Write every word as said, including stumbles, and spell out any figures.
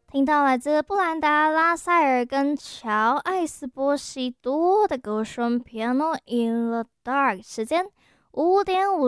听到来自布兰达·拉塞尔跟乔·艾斯波西多的歌声《Piano in the Dark》，时间五点五